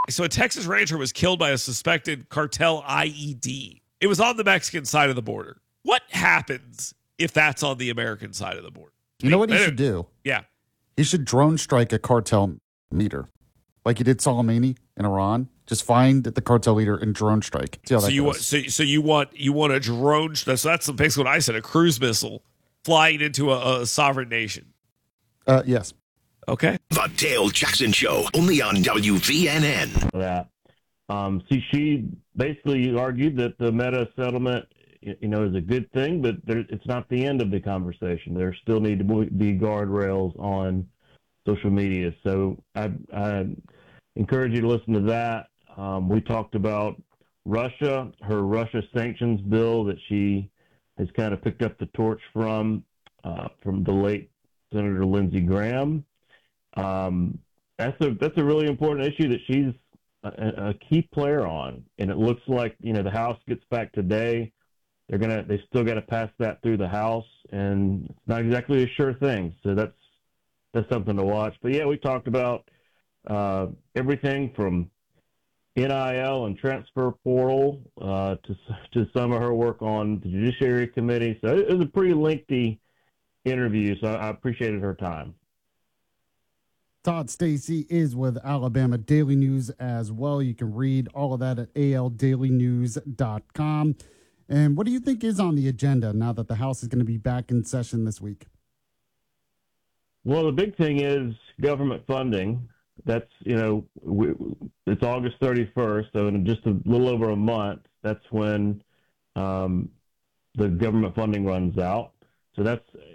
So a Texas rancher was killed by a suspected cartel IED. It was on the Mexican side of the border. What happens if that's on the American side of the border? You know what he should do? Yeah. He should drone strike a cartel leader, like he did Soleimani in Iran. Just find the cartel leader and drone strike. See how that goes. So you want a drone? So that's basically what I said. A cruise missile flying into a sovereign nation. Yes. Okay. The Dale Jackson Show, only on WVNN. That. She basically argued that the Meta settlement, is a good thing, but it's not the end of the conversation. There still need to be guardrails on social media. So I encourage you to listen to that. We talked about Russia, her Russia sanctions bill that she has kind of picked up the torch from the late Senator Lindsey Graham. That's a really important issue that she's a key player on, and it looks like the House gets back today. They still got to pass that through the House, and it's not exactly a sure thing. So that's something to watch. But yeah, we talked about everything from NIL and transfer portal to some of her work on the Judiciary Committee. So it was a pretty lengthy interview. So I appreciated her time. Todd Stacy is with Alabama Daily News as well. You can read all of that at aldailynews.com. And what do you think is on the agenda now that the House is going to be back in session this week? Well, the big thing is government funding. That's, it's August 31st, so in just a little over a month, that's when the government funding runs out. So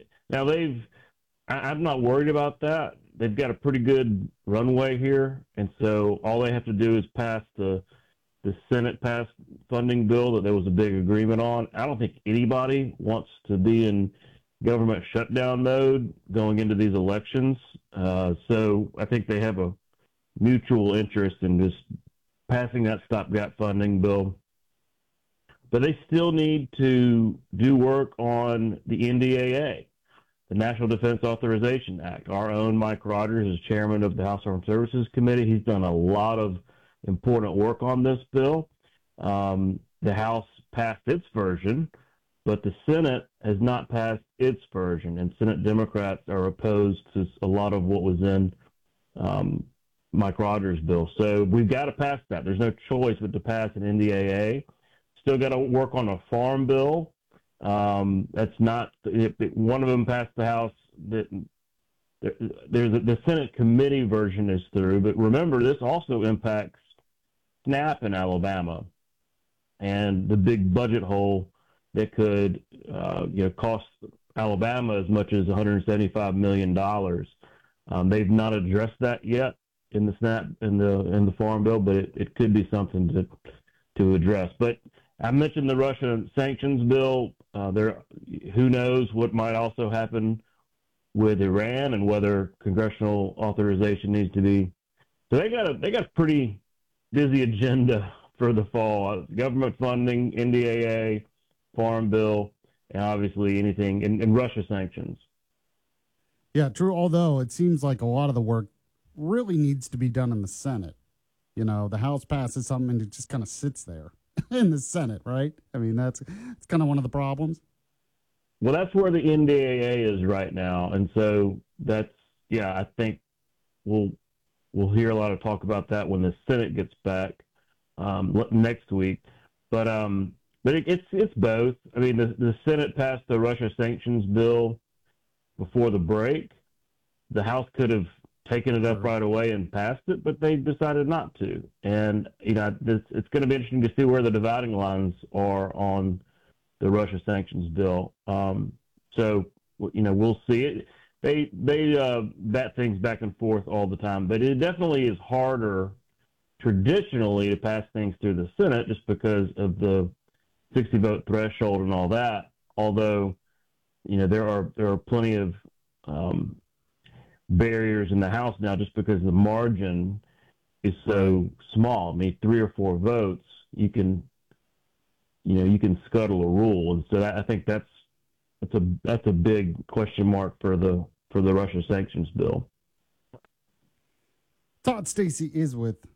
I'm not worried about that. They've got a pretty good runway here, and so all they have to do is pass the Senate passed funding bill that there was a big agreement on. I don't think anybody wants to be in government shutdown mode going into these elections. So I think they have a mutual interest in just passing that stopgap funding bill. But they still need to do work on the NDAA, the National Defense Authorization Act. Our own Mike Rogers is chairman of the House Armed Services Committee. He's done a lot of important work on this bill. The House passed its version, but the Senate has not passed its version, and Senate Democrats are opposed to a lot of what was in Mike Rogers' bill. So we've got to pass that. There's no choice but to pass an NDAA. Still got to work on a farm bill. That's not one of them passed the House. The Senate committee version is through, but remember, this also impacts SNAP in Alabama and the big budget hole that could cost Alabama as much as $175 million. They've not addressed that yet in the SNAP in the farm bill, but it could be something to address. But I mentioned the Russia sanctions bill. Who knows what might also happen with Iran and whether congressional authorization needs to be. So they got a pretty busy agenda for the fall. Government funding, NDAA, farm bill, and obviously anything in Russia sanctions. Yeah, true. Although it seems like a lot of the work really needs to be done in the Senate. The House passes something and it just kind of sits there in the Senate, right? I mean, it's kind of one of the problems. Well, that's where the NDAA is right now, and so I think we'll hear a lot of talk about that when the Senate gets back next week. But it's both. I mean, the Senate passed the Russia sanctions bill before the break. The House could have taken it up right away and passed it, but they decided not to. And it's going to be interesting to see where the dividing lines are on the Russia sanctions bill. So we'll see it. They bat things back and forth all the time, but it definitely is harder traditionally to pass things through the Senate just because of the 60 vote threshold and all that. Although, there are plenty of barriers in the House now just because the margin is so small. I mean, 3 or 4 votes, you can scuttle a rule, and so I think that's a big question mark for the Russia sanctions bill. Todd Stacy is with